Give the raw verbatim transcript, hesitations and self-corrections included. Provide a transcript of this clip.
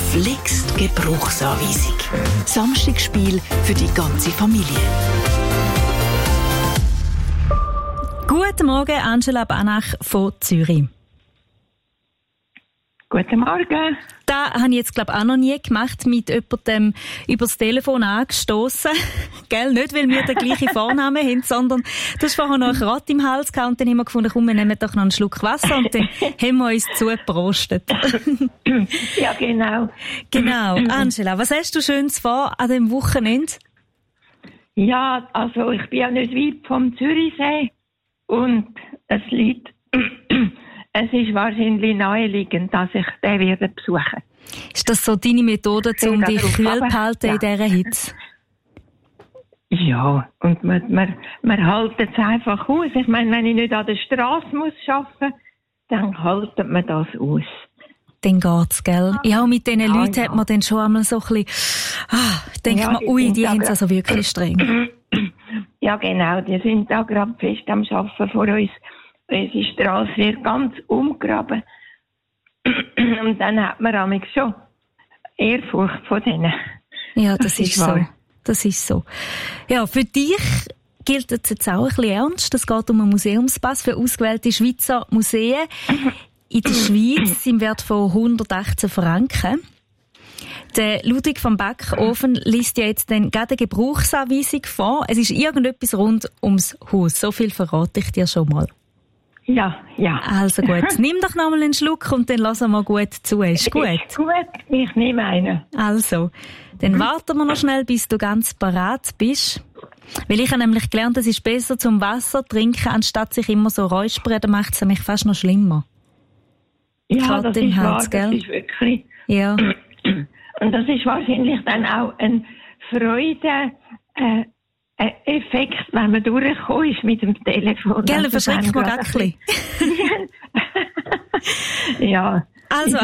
Verflixt Gebrauchsanweisung. Samstagsspiel für die ganze Familie. Guten Morgen, Angela Banach von Zürich. Guten Morgen. Das habe ich jetzt, glaube ich, auch noch nie gemacht, mit jemandem über das Telefon angestossen. Gell? Nicht, weil wir den gleichen Vornamen haben, sondern du hast vorher noch ein Rat im Hals gehabt und dann haben wir gefunden, komm, wir nehmen doch noch einen Schluck Wasser und dann haben wir uns zugeprostet. Ja, genau. Genau. Angela, was hast du Schönes vor an diesem Wochenende? Ja, also ich bin ja nicht weit vom Zürichsee und es liegt... Es ist wahrscheinlich naheliegend, dass ich den werde besuchen. Ist das so deine Methode, um dich kühl zu halten ja. in dieser Hitze? Ja, und man, man, man hält es einfach aus. Ich meine, wenn ich nicht an der Straße muss arbeiten, dann haltet man das aus. Dann geht's, gell? Ja, mit diesen ja, Leuten ja. hat man dann schon einmal so ein bisschen, ah, denkt ja, man, ui, die haben es also wirklich streng. Ja, genau, die sind da gerade fest am Arbeiten vor uns. Unsere Straße wird ganz umgraben. Und dann hat man nämlich schon Ehrfurcht von denen. Ja, das, das ist, ist so. Wahr. Das ist so. Ja, für dich gilt es jetzt auch ein bisschen ernst. Es geht um einen Museumspass für ausgewählte Schweizer Museen in der Schweiz im Wert von hundertachtzehn Franken. Der Ludwig van Backofen liest ja jetzt dann gerade eine Gebrauchsanweisung vor. Es ist irgendetwas rund ums Haus. So viel verrate ich dir schon mal. Ja, ja. Also gut, nimm doch noch mal einen Schluck und dann lassen wir gut zu. Ist gut? Ist gut, ich nehme einen. Also, dann warten wir noch schnell, bis du ganz parat bist. Weil ich habe nämlich gelernt, es ist besser zum Wasser trinken, anstatt sich immer so räuspern, dann macht es nämlich fast noch schlimmer. Ja, Gerade das im ist Hals, wahr, gell? das ist wirklich... Ja. Und das ist wahrscheinlich dann auch ein Freude... Äh, Ein Effekt, wenn man durchgekommen ist mit dem Telefon. Gell, verschreckt man gar ein bisschen. Ja. Also,